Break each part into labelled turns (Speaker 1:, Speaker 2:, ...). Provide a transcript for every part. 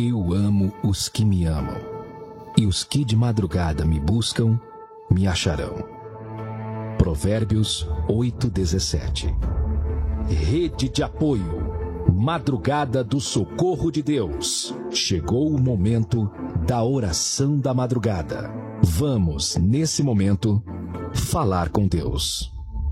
Speaker 1: Eu amo os que me amam, e os que de madrugada me buscam, me acharão. Provérbios 8:17. Rede de apoio. Madrugada do Socorro de Deus. Chegou o momento da oração da madrugada. Vamos, nesse momento, falar com Deus.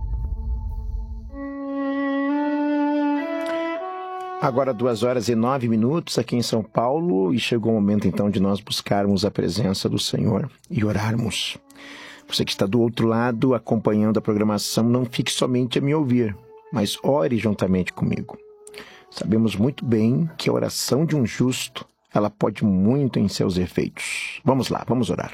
Speaker 2: Agora 2h09 aqui em São Paulo, e chegou o momento então de nós buscarmos a presença do Senhor e orarmos. Você que está do outro lado acompanhando a programação, não fique somente a me ouvir, mas ore juntamente comigo. Sabemos muito bem que a oração de um justo, ela pode muito em seus efeitos. Vamos lá, vamos orar.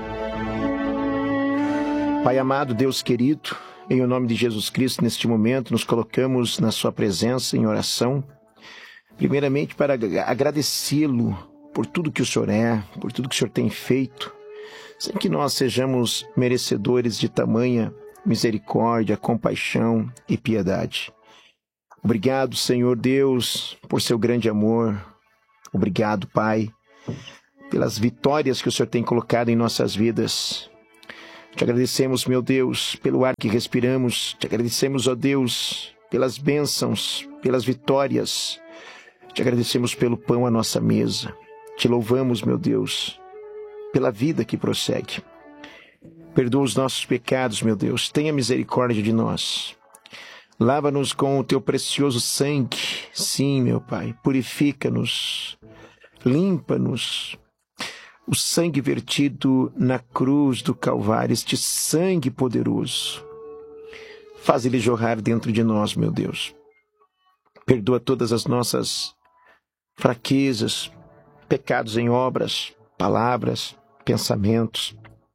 Speaker 2: Pai amado, Deus querido, em nome de Jesus Cristo, neste momento, nos colocamos na sua presença em oração, primeiramente para agradecê-lo por tudo que o Senhor é, por tudo que o Senhor tem feito, sem que nós sejamos merecedores de tamanha misericórdia, compaixão e piedade. Obrigado, Senhor Deus, por seu grande amor. Obrigado, Pai, pelas vitórias que o Senhor tem colocado em nossas vidas. Te agradecemos, meu Deus, pelo ar que respiramos. Te agradecemos, ó Deus, pelas bênçãos, pelas vitórias. Te agradecemos pelo pão à nossa mesa. Te louvamos, meu Deus, pela vida que prossegue. Perdoa os nossos pecados, meu Deus. Tenha misericórdia de nós. Lava-nos com o teu precioso sangue. Sim, meu Pai. Purifica-nos. Limpa-nos. O sangue vertido na cruz do Calvário, este sangue poderoso, faz ele jorrar dentro de nós, meu Deus. Perdoa todas as nossas fraquezas, pecados em obras, palavras, pensamentos,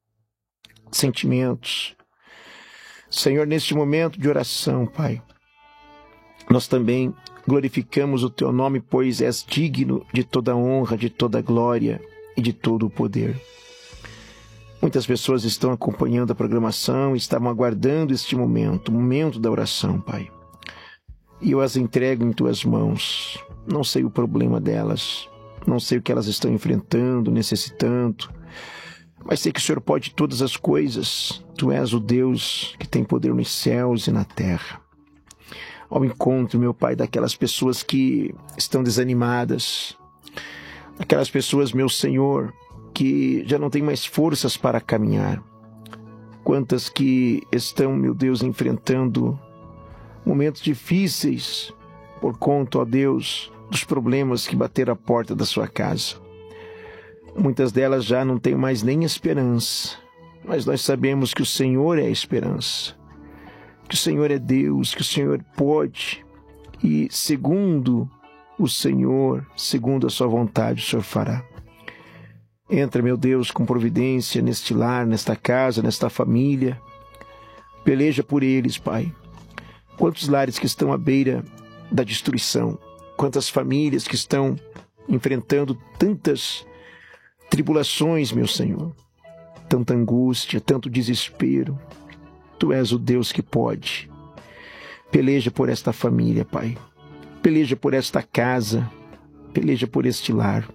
Speaker 2: sentimentos. Senhor, neste momento de oração, Pai, nós também glorificamos o Teu nome, pois és digno de toda honra, de toda glória e de todo o poder. Muitas pessoas estão acompanhando a programação, estavam aguardando este momento, o momento da oração, Pai. E eu as entrego em Tuas mãos. Não sei o problema delas, não sei o que elas estão enfrentando, necessitando, mas sei que o Senhor pode todas as coisas. Tu és o Deus que tem poder nos céus e na terra. Ao encontro, meu Pai, daquelas pessoas que estão desanimadas, aquelas pessoas, meu Senhor, que já não têm mais forças para caminhar. Quantas que estão, meu Deus, enfrentando momentos difíceis por conta, ó Deus, dos problemas que bateram a porta da sua casa. Muitas delas já não têm mais nem esperança, mas nós sabemos que o Senhor é a esperança, que o Senhor é Deus, que o Senhor pode, e segundo o Senhor, segundo a sua vontade, o Senhor fará. Entra, meu Deus, com providência neste lar, nesta casa, nesta família. Peleja por eles, Pai. Quantos lares que estão à beira da destruição, quantas famílias que estão enfrentando tantas tribulações, meu Senhor, tanta angústia, tanto desespero. Tu és o Deus que pode. Peleja por esta família, Pai. Peleja por esta casa, peleja por este lar.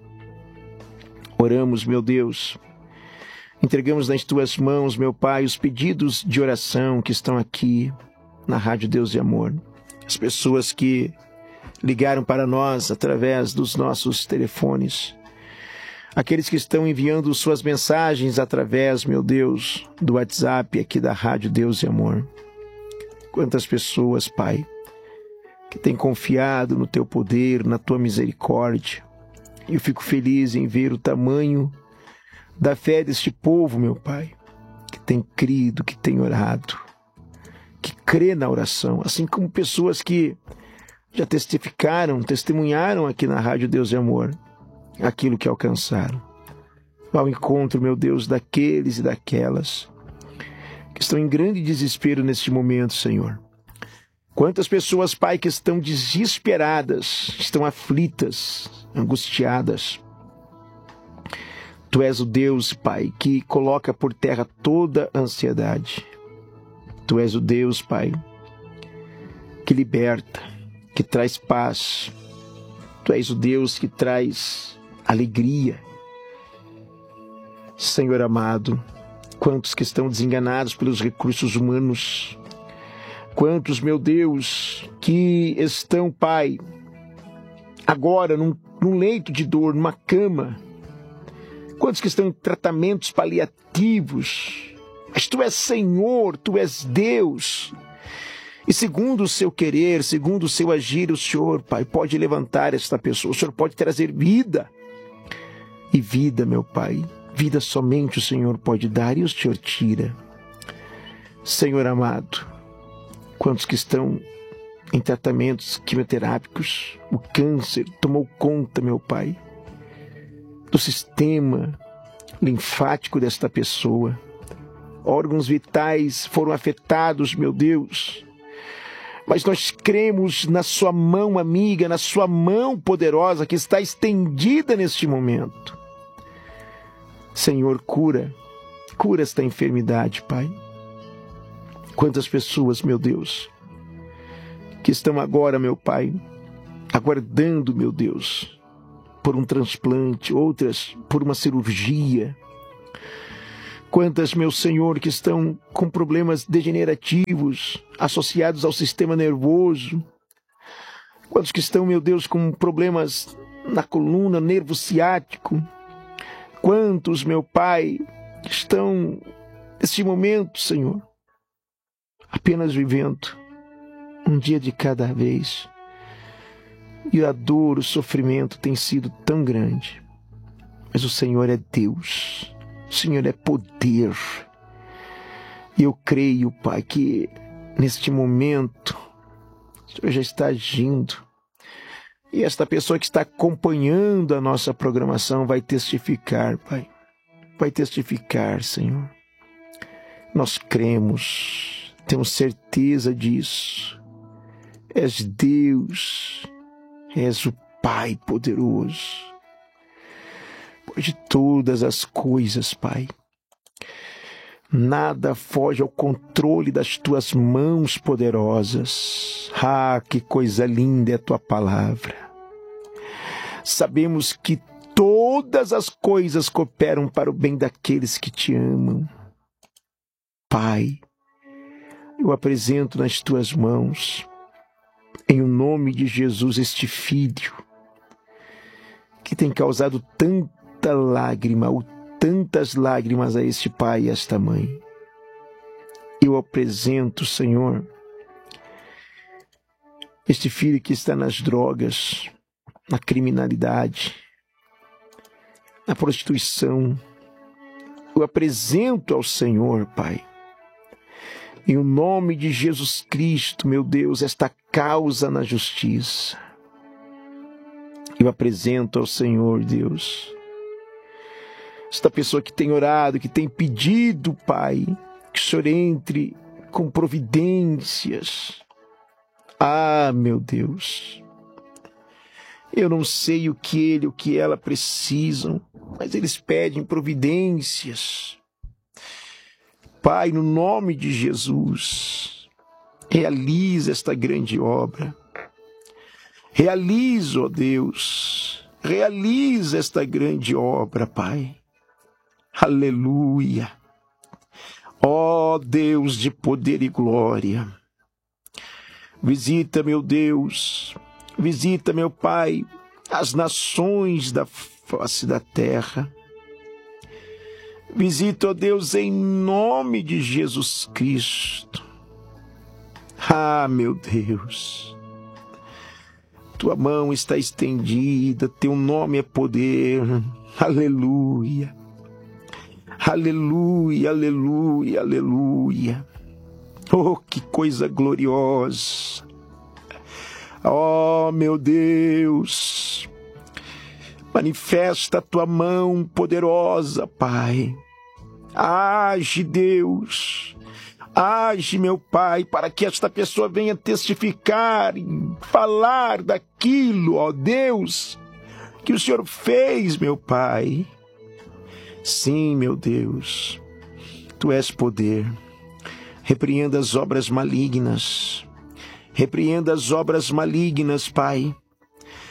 Speaker 2: Oramos, meu Deus, entregamos nas Tuas mãos, meu Pai, os pedidos de oração que estão aqui na Rádio Deus e Amor. As pessoas que ligaram para nós através dos nossos telefones. Aqueles que estão enviando suas mensagens através, meu Deus, do WhatsApp aqui da Rádio Deus e Amor. Quantas pessoas, Pai, que têm confiado no Teu poder, na Tua misericórdia. E eu fico feliz em ver o tamanho da fé deste povo, meu Pai, que tem crido, que tem orado, que crê na oração, assim como pessoas que já testemunharam aqui na Rádio Deus e Amor aquilo que alcançaram. Ao encontro, meu Deus, daqueles e daquelas que estão em grande desespero neste momento, Senhor. Quantas pessoas, Pai, que estão desesperadas, estão aflitas, angustiadas. Tu és o Deus, Pai, que coloca por terra toda ansiedade. Tu és o Deus, Pai, que liberta, que traz paz. Tu és o Deus que traz alegria. Senhor amado, quantos que estão desenganados pelos recursos humanos, quantos, meu Deus, que estão, Pai, agora num leito de dor, numa cama, quantos que estão em tratamentos paliativos, mas Tu és Senhor, Tu és Deus, e segundo o Seu querer, segundo o Seu agir, o Senhor, Pai, pode levantar esta pessoa, o Senhor pode trazer vida, e vida, meu Pai, vida somente o Senhor pode dar e o Senhor tira. Senhor amado, quantos que estão em tratamentos quimioterápicos, o câncer tomou conta, meu Pai, do sistema linfático desta pessoa, órgãos vitais foram afetados, meu Deus, mas nós cremos na Sua mão amiga, na Sua mão poderosa que está estendida neste momento. Senhor, cura esta enfermidade, Pai. Quantas pessoas, meu Deus, que estão agora, meu Pai, aguardando, meu Deus, por um transplante, outras por uma cirurgia. Quantas, meu Senhor, que estão com problemas degenerativos associados ao sistema nervoso. Quantos que estão, meu Deus, com problemas na coluna, nervo ciático. Quantos, meu Pai, estão neste momento, Senhor, apenas vivendo um dia de cada vez. E a dor, o sofrimento tem sido tão grande. Mas o Senhor é Deus, o Senhor é poder. E eu creio, Pai, que neste momento o Senhor já está agindo. E esta pessoa que está acompanhando a nossa programação vai testificar, Pai. Vai testificar, Senhor. Nós cremos, temos certeza disso. És Deus, és o Pai poderoso. Pode todas as coisas, Pai. Nada foge ao controle das Tuas mãos poderosas. Ah, que coisa linda é a Tua palavra. Sabemos que todas as coisas cooperam para o bem daqueles que Te amam. Pai, eu apresento nas Tuas mãos, em o nome de Jesus, este filho que tem causado tanta lágrima, tantas lágrimas a este pai e a esta mãe. Eu apresento, Senhor, este filho que está nas drogas, na criminalidade, na prostituição. Eu apresento ao Senhor, Pai, em o nome de Jesus Cristo, meu Deus, esta causa na justiça. Eu apresento ao Senhor, Deus, esta pessoa que tem orado, que tem pedido, Pai, que o Senhor entre com providências. Ah, meu Deus, eu não sei o que ele, o que ela precisam, mas eles pedem providências. Pai, no nome de Jesus, realiza esta grande obra. Realiza, ó Deus, realiza esta grande obra, Pai. Aleluia. Ó Deus de poder e glória, visita, meu Deus, visita, meu Pai, as nações da face da terra. Visita, ó Deus, em nome de Jesus Cristo. Ah, meu Deus, Tua mão está estendida, Teu nome é poder. Aleluia. Aleluia, aleluia, aleluia. Oh, que coisa gloriosa. Oh, meu Deus, manifesta a Tua mão poderosa, Pai. Age, Deus. Age, meu Pai, para que esta pessoa venha testificar e falar daquilo, ó Deus, que o Senhor fez, meu Pai. Sim, meu Deus, Tu és poder. Repreenda as obras malignas. Repreenda as obras malignas, Pai.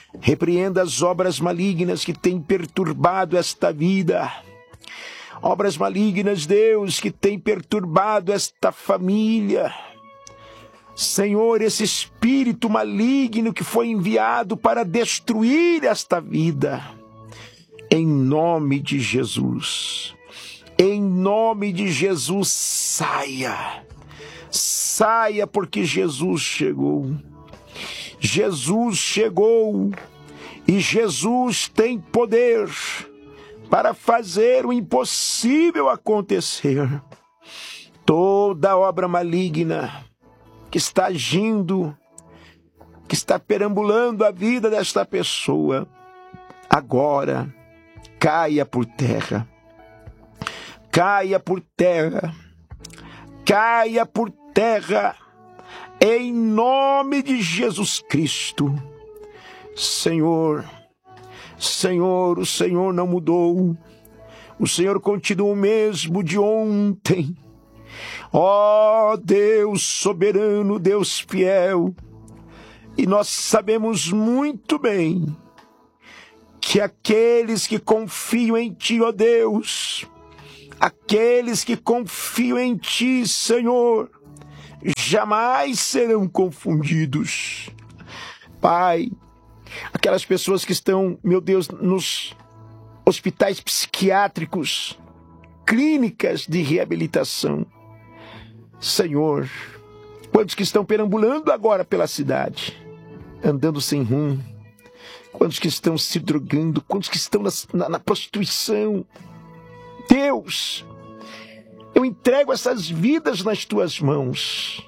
Speaker 2: Repreenda as obras malignas que têm perturbado esta vida. Obras malignas, Deus, que têm perturbado esta família. Senhor, esse espírito maligno que foi enviado para destruir esta vida. Em nome de Jesus. Em nome de Jesus, saia. Saia, porque Jesus chegou. Jesus chegou. E Jesus tem poder para fazer o impossível acontecer. Toda obra maligna que está agindo, que está perambulando a vida desta pessoa, agora caia por terra. Caia por terra. Caia por terra. Em nome de Jesus Cristo. Senhor, o Senhor não mudou. O Senhor continua o mesmo de ontem. Ó Deus soberano, Deus fiel. E nós sabemos muito bem que aqueles que confiam em Ti, ó Deus, aqueles que confiam em Ti, Senhor, jamais serão confundidos. Pai, aquelas pessoas que estão, meu Deus, nos hospitais psiquiátricos, clínicas de reabilitação. Senhor, quantos que estão perambulando agora pela cidade, andando sem rumo, quantos que estão se drogando, quantos que estão na prostituição. Deus, eu entrego essas vidas nas Tuas mãos.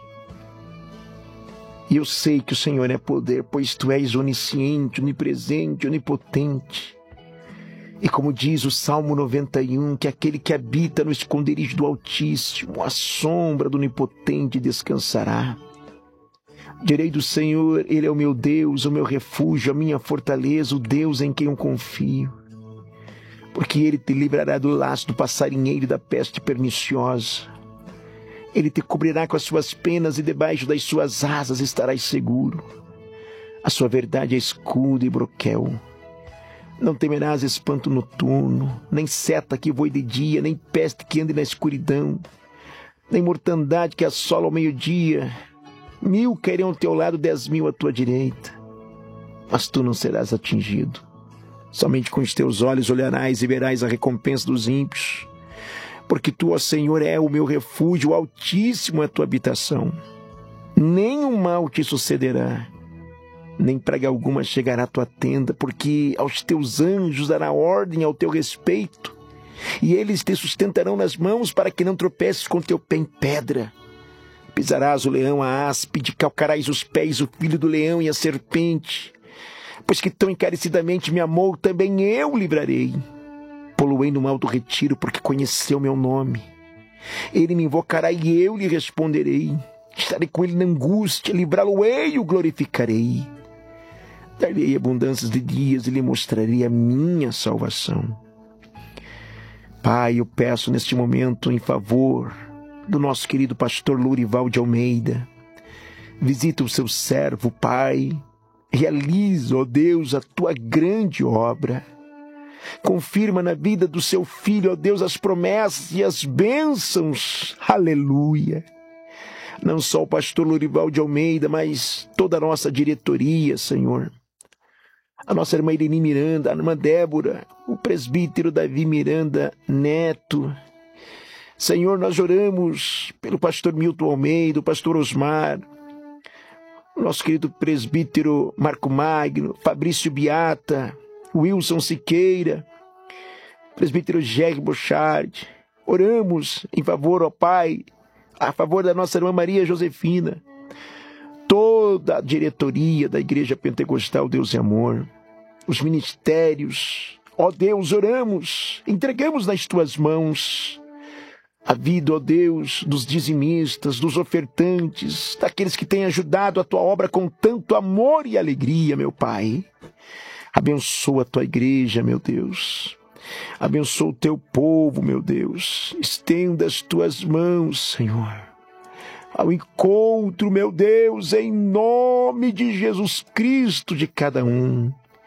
Speaker 2: E eu sei que o Senhor é poder, pois Tu és onisciente, onipresente, onipotente. E como diz o Salmo 91, que aquele que habita no esconderijo do Altíssimo, à sombra do Onipotente descansará. Direi do Senhor, Ele é o meu Deus, o meu refúgio, a minha fortaleza, o Deus em quem eu confio. Porque Ele te livrará do laço do passarinheiro e da peste perniciosa. Ele te cobrirá com as suas penas e debaixo das suas asas estarás seguro. A sua verdade é escudo e broquel. Não temerás espanto noturno, nem seta que voe de dia, nem peste que ande na escuridão, nem mortandade que assola ao meio-dia. 1000 cairão ao teu lado, 10.000 à tua direita, mas tu não serás atingido. Somente com os teus olhos olharás e verás a recompensa dos ímpios, porque tu, ó Senhor, é o meu refúgio, o Altíssimo é a tua habitação. Nenhum mal te sucederá, nem praga alguma chegará à tua tenda, porque aos teus anjos dará ordem ao teu respeito, e eles te sustentarão nas mãos para que não tropeces com teu pé em pedra. Pisarás o leão, a áspide, calcarás os pés, o filho do leão e a serpente. Pois que tão encarecidamente me amou, também eu o livrarei. Pô-lo-ei no alto retiro, porque conheceu meu nome. Ele me invocará e eu lhe responderei. Estarei com ele na angústia, livrá-lo-ei e o glorificarei. Dar-lhe abundâncias de dias e lhe mostrarei a minha salvação. Pai, eu peço neste momento em favor do nosso querido pastor Lourival de Almeida. Visita o seu servo, Pai. Realiza, ó Deus, a tua grande obra. Confirma na vida do seu filho, ó Deus, as promessas e as bênçãos. Aleluia. Não só o pastor Lourival de Almeida, mas toda a nossa diretoria, Senhor. A nossa irmã Irene Miranda, a irmã Débora, o presbítero Davi Miranda Neto. Senhor, nós oramos pelo pastor Milton Almeida, o pastor Osmar, o nosso querido presbítero Marco Magno, Fabrício Beata, Wilson Siqueira, presbítero Jerry Bochard. Oramos em favor, ó Pai, a favor da nossa irmã Maria Josefina, toda a diretoria da Igreja Pentecostal Deus e Amor, os ministérios. Ó Deus, oramos, entregamos nas Tuas mãos a vida, ó Deus, dos dizimistas, dos ofertantes, daqueles que têm ajudado a Tua obra com tanto amor e alegria, meu Pai. Abençoa a Tua igreja, meu Deus. Abençoa o Teu povo, meu Deus. Estenda as Tuas mãos, Senhor, ao encontro, meu Deus, em nome de Jesus Cristo, de cada um.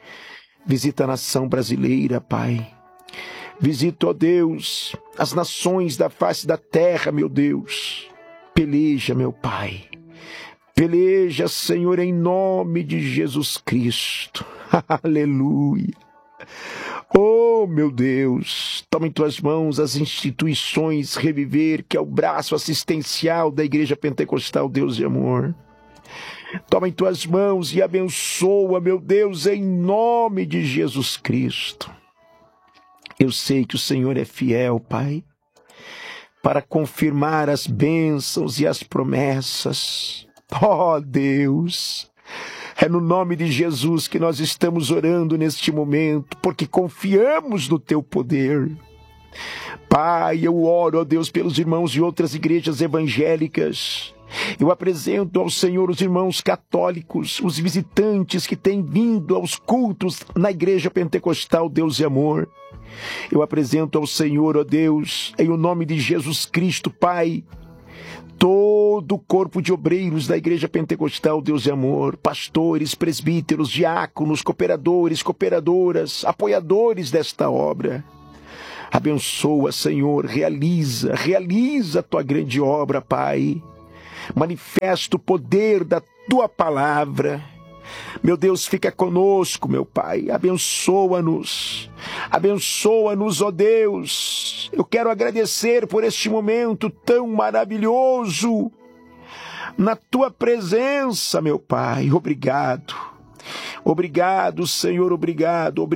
Speaker 2: Visita a nação brasileira, Pai. Visita, ó Deus, as nações da face da terra, meu Deus. Peleja, meu Pai. Peleja, Senhor, em nome de Jesus Cristo. Aleluia. Oh, meu Deus, toma em tuas mãos as instituições Reviver, que é o braço assistencial da Igreja Pentecostal Deus de Amor. Toma em tuas mãos e abençoa, meu Deus, em nome de Jesus Cristo. Eu sei que o Senhor é fiel, Pai, para confirmar as bênçãos e as promessas. Oh, Deus, é no nome de Jesus que nós estamos orando neste momento, porque confiamos no Teu poder. Pai, eu oro, ó Deus, pelos irmãos de outras igrejas evangélicas. Eu apresento ao Senhor os irmãos católicos, os visitantes que têm vindo aos cultos na Igreja Pentecostal Deus e Amor. Eu apresento ao Senhor, ó Deus, em o nome de Jesus Cristo, Pai, todo o corpo de obreiros da Igreja Pentecostal Deus e Amor, pastores, presbíteros, diáconos, cooperadores, cooperadoras, apoiadores desta obra. Abençoa, Senhor, realiza a Tua grande obra, Pai. Manifesta o poder da Tua palavra. Meu Deus, fica conosco, meu Pai. Abençoa-nos, ó Deus. Eu quero agradecer por este momento tão maravilhoso na Tua presença, meu Pai. Obrigado. Obrigado, Senhor, obrigado.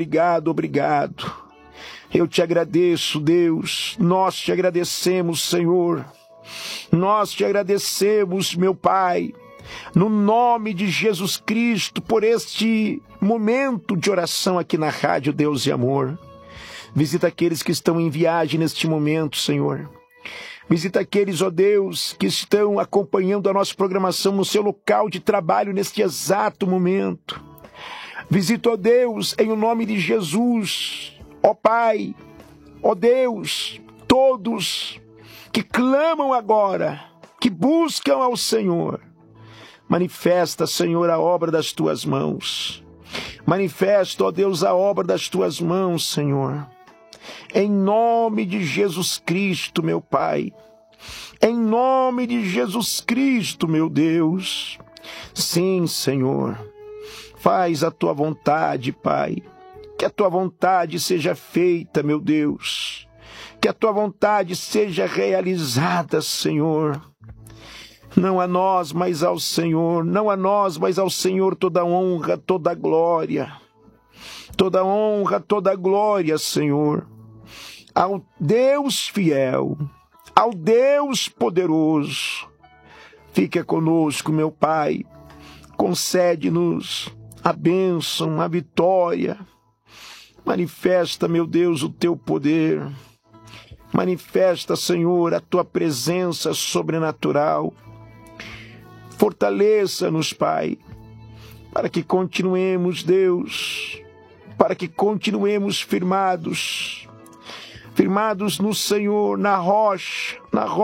Speaker 2: Eu te agradeço, Deus. Nós te agradecemos, Senhor. Nós te agradecemos, meu Pai, no nome de Jesus Cristo, por este momento de oração aqui na Rádio Deus e Amor. Visita aqueles que estão em viagem neste momento, Senhor. Visita aqueles, ó Deus, que estão acompanhando a nossa programação no seu local de trabalho neste exato momento. Visita, ó Deus, em o nome de Jesus, ó Pai, ó Deus, todos que clamam agora, que buscam ao Senhor. Manifesta, Senhor, a obra das Tuas mãos. Manifesta, ó Deus, a obra das Tuas mãos, Senhor. Em nome de Jesus Cristo, meu Pai. Em nome de Jesus Cristo, meu Deus. Sim, Senhor. Faz a Tua vontade, Pai. Que a Tua vontade seja feita, meu Deus. Que a Tua vontade seja realizada, Senhor. Não a nós, mas ao Senhor. Não a nós, mas ao Senhor toda honra, toda glória. Toda honra, toda glória, Senhor. Ao Deus fiel, ao Deus poderoso. Fica conosco, meu Pai. Concede-nos a bênção, a vitória. Manifesta, meu Deus, o Teu poder. Manifesta, Senhor, a Tua presença sobrenatural. Fortaleça-nos, Pai, para que continuemos, Deus, para que continuemos firmados no Senhor, na rocha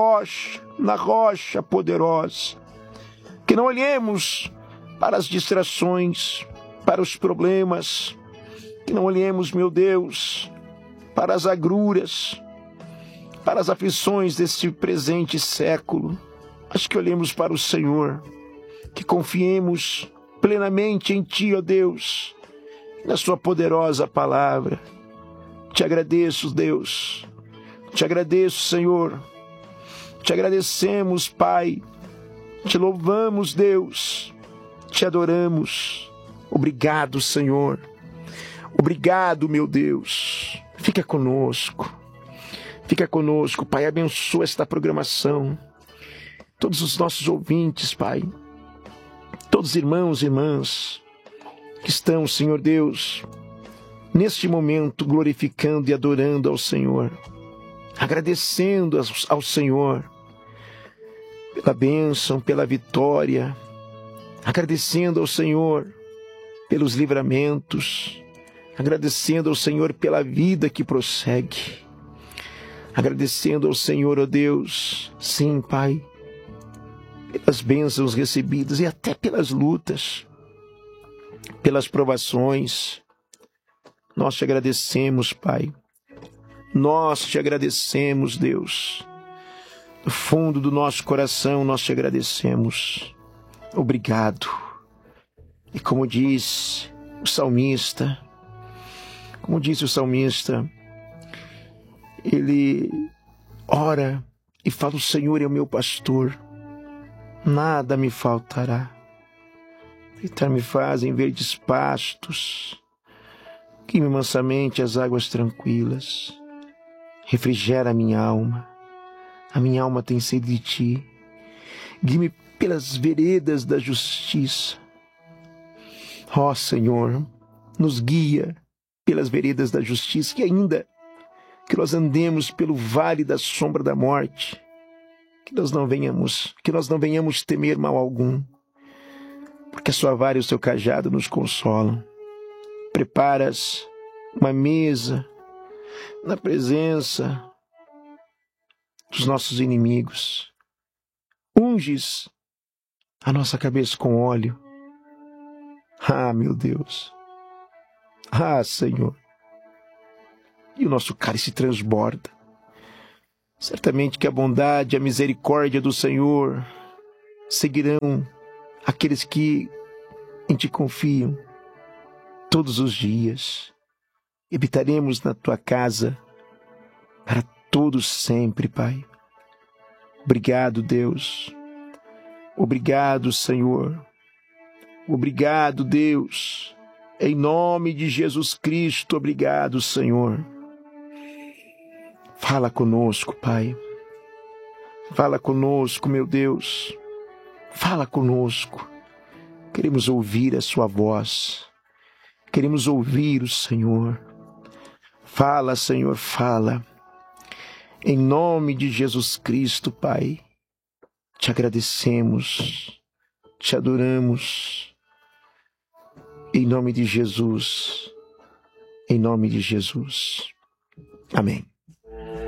Speaker 2: poderosa. Que não olhemos para as distrações, para os problemas, que não olhemos, meu Deus, para as agruras, para as aflições deste presente século, mas que olhemos para o Senhor, que confiemos plenamente em Ti, ó Deus, na Sua poderosa palavra. Te agradeço, Deus, te agradeço, Senhor, te agradecemos, Pai, te louvamos, Deus, te adoramos. Obrigado, Senhor, obrigado, meu Deus. Fica conosco, Pai, abençoa esta programação. Todos os nossos ouvintes, Pai, todos os irmãos e irmãs que estão, Senhor Deus, neste momento glorificando e adorando ao Senhor, agradecendo ao Senhor pela bênção, pela vitória, agradecendo ao Senhor pelos livramentos, agradecendo ao Senhor pela vida que prossegue, agradecendo ao Senhor, ó Deus, sim, Pai, pelas bênçãos recebidas e até pelas lutas, pelas provações, Nós te agradecemos, Pai. Nós te agradecemos, Deus. Do fundo do nosso coração, nós te agradecemos. Obrigado. E como disse o salmista, ele ora e fala: o Senhor é o meu pastor, nada me faltará. Deitar-me faz em verdes pastos, guia-me mansamente às águas tranquilas. Refrigera a minha alma tem sede de ti. Guia-me pelas veredas da justiça. Ó Senhor, nos guia pelas veredas da justiça, e ainda que nós andemos pelo vale da sombra da morte, que nós não venhamos temer mal algum, porque a sua vara e o seu cajado nos consolam. Preparas uma mesa na presença dos nossos inimigos. Unges a nossa cabeça com óleo. Ah, meu Deus. Ah, Senhor. E o nosso cálice transborda. Certamente que a bondade e a misericórdia do Senhor seguirão aqueles que em ti confiam todos os dias. Habitaremos na tua casa para todos sempre, Pai. Obrigado, Deus. Obrigado, Senhor. Obrigado, Deus. Em nome de Jesus Cristo, obrigado, Senhor. Fala conosco, Pai. Fala conosco, meu Deus. Fala conosco. Queremos ouvir a sua voz. Queremos ouvir o Senhor. Fala, Senhor, fala. Em nome de Jesus Cristo, Pai, te agradecemos, te adoramos. Em nome de Jesus. Em nome de Jesus. Amém.